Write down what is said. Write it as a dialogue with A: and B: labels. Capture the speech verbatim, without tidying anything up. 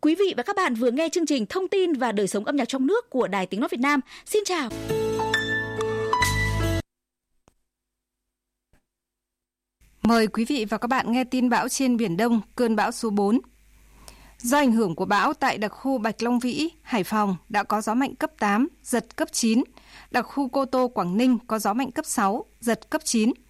A: Quý vị và các bạn vừa nghe chương trình Thông tin và đời sống âm nhạc trong nước của Đài Tiếng nói Việt Nam. Xin chào.
B: Mời quý vị và các bạn nghe tin bão trên Biển Đông, cơn bão số bốn. Do ảnh hưởng của bão tại đặc khu Bạch Long Vĩ, Hải Phòng đã có gió mạnh cấp tám, giật cấp chín. Đặc khu Cô Tô, Quảng Ninh có gió mạnh cấp sáu, giật cấp chín.